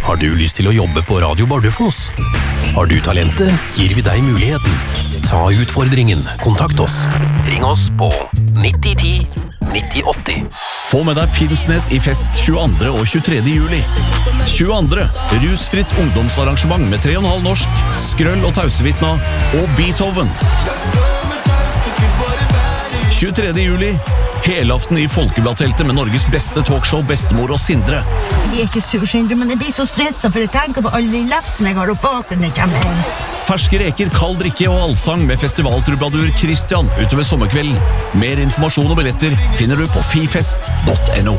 Har du lyst til å jobbe på Radio Bardufoss? Har du talentet, gir vi deg muligheten. Ta utfordringen. Kontakt oss. Ring oss på 9010 9080. Få med deg Finnsnes i fest 22. og 23. juli. 22. Rusfritt ungdomsarrangement med 3,5 norsk, Skrøll og Tausevitna og Beethoven. 23. juli, helaften i Folkebladteltet med Norges beste talkshow, Bestemor og Sindre. Jeg ikke sur, Sindre, men jeg blir så stresset for jeg tenker på alle de lefsene jeg har opp bak når jeg kommer hjem. Ferske reker, kald drikke og allsang med festivaltrubadur Christian utover sommerkvelden. Mer informasjon og billetter finner du på fifest.no.